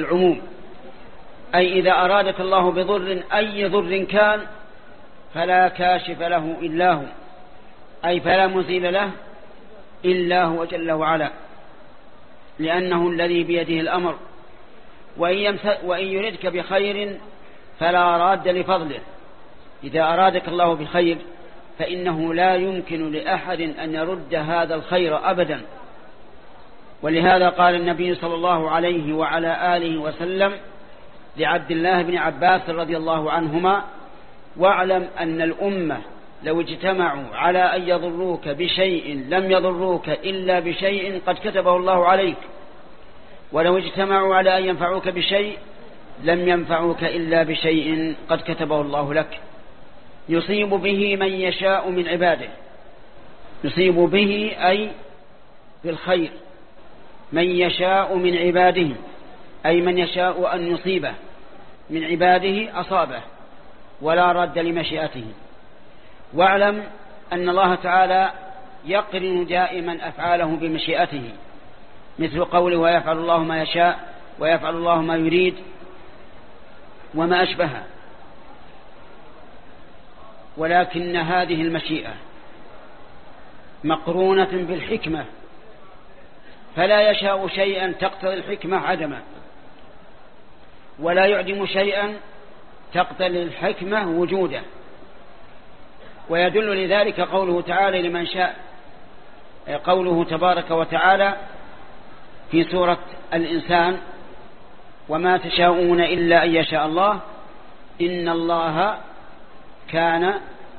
العموم، أي إذا أرادك الله بضر أي ضر كان فلا كاشف له إلا هو، أي فلا مزيل له إلا هو جل وعلا، لأنه الذي بيده الأمر. وإن يردك بخير فلا راد لفضله. إذا أرادك الله بخير فإنه لا يمكن لأحد أن يرد هذا الخير أبدا. ولهذا قال النبي صلى الله عليه وعلى آله وسلم لعبد الله بن عباس رضي الله عنهما: واعلم أن الأمة لو اجتمعوا على أن يضروك بشيء لم يضروك إلا بشيء قد كتبه الله عليك، ولو اجتمعوا على أن ينفعوك بشيء لم ينفعوك إلا بشيء قد كتبه الله لك. يصيب به من يشاء من عباده، يصيب به أي بالخير من يشاء من عباده، أي من يشاء أن يصيبه من عباده أصابه ولا رد لمشيئته. واعلم أن الله تعالى يقرن دائما أفعاله بمشيئته، مثل قوله: ويفعل الله ما يشاء ويفعل الله ما يريد وما أشبهه. ولكن هذه المشيئة مقرونة بالحكمة، فلا يشاء شيئا تقتضي الحكمة عدمه، ولا يعدم شيئا تقتضي الحكمة وجوده. ويدل لذلك قوله تعالى لمن شاء، قوله تبارك وتعالى في سورة الإنسان: وما تشاءون إلا أن يشاء الله إن الله كان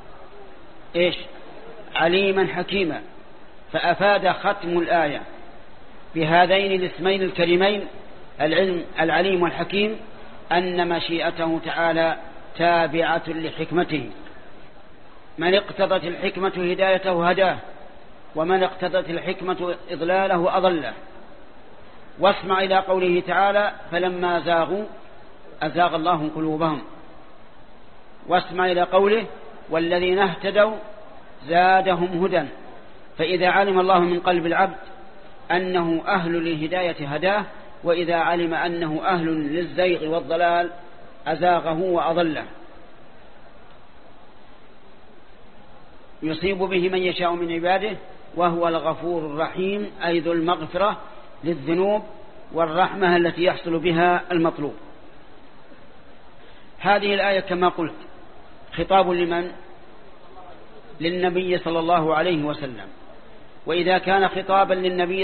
عليما حكيما. فأفاد ختم الآية بهذين الاسمين الكريمين العليم والحكيم أن مشيئته تعالى تابعة لحكمته. من اقتضت الحكمة هدايته هداه، ومن اقتضت الحكمة إضلاله أضله. واسمع إلى قوله تعالى: فلما زاغوا أزاغ الله قلوبهم. واسمع إلى قوله: والذين اهتدوا زادهم هدى. فإذا علم الله من قلب العبد أنه أهل للهداية هداه، وإذا علم أنه أهل للزيغ والضلال أزاغه وأضله. يصيب به من يشاء من عباده وهو الغفور الرحيم، أي ذو المغفرة للذنوب والرحمة التي يحصل بها المطلوب. هذه الآية كما قلت خطاب لمن؟ للنبي صلى الله عليه وسلم. وإذا كانت خطابا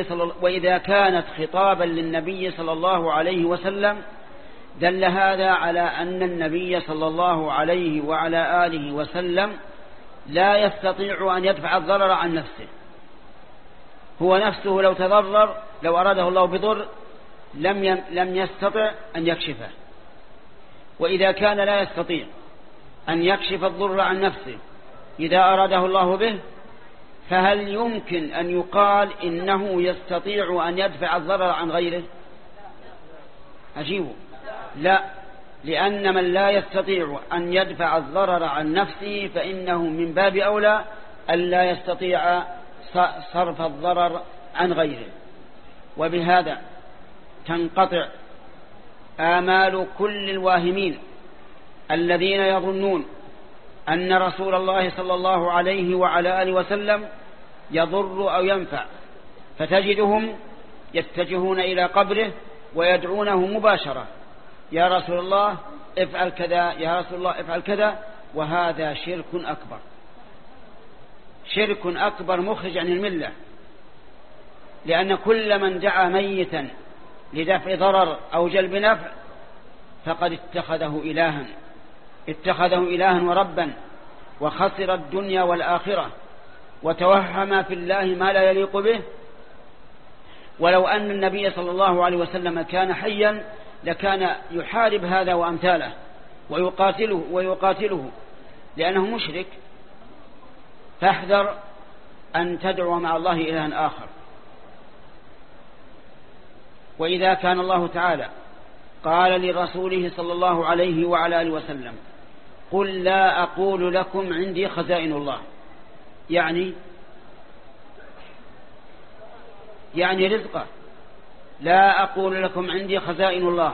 للنبي صلى الله عليه وسلم دل هذا على أن النبي صلى الله عليه وعلى آله وسلم لا يستطيع أن يدفع الضرر عن نفسه. هو نفسه لو تضرر، لو أراده الله بضر لم يستطع أن يكشفه. وإذا كان لا يستطيع أن يكشف الضر عن نفسه إذا أراده الله به، فهل يمكن أن يقال إنه يستطيع أن يدفع الضرر عن غيره؟ أجيبه: لا، لأن من لا يستطيع أن يدفع الضرر عن نفسه فإنه من باب أولى أن لا يستطيع صرف الضرر عن غيره. وبهذا تنقطع آمال كل الواهمين الذين يظنون أن رسول الله صلى الله عليه وعلى آله وسلم يضر أو ينفع، فتجدهم يتجهون إلى قبره ويدعونه مباشرة: يا رسول الله افعل كذا، يا رسول الله افعل كذا. وهذا شرك أكبر، شرك أكبر مخرج عن الملة. لأن كل من دعا ميتا لدفع ضرر أو جلب نفع فقد اتخذه إلها وربا، وخسر الدنيا والآخرة، وتوهم في الله ما لا يليق به. ولو أن النبي صلى الله عليه وسلم كان حيا لكان يحارب هذا وأمثاله ويقاتله لأنه مشرك. فاحذر أن تدعو مع الله إلها آخر. وإذا كان الله تعالى قال لرسوله صلى الله عليه وعلى آله وسلم: قل لا أقول لكم عندي خزائن الله، يعني رزقه. لا أقول لكم عندي خزائن الله،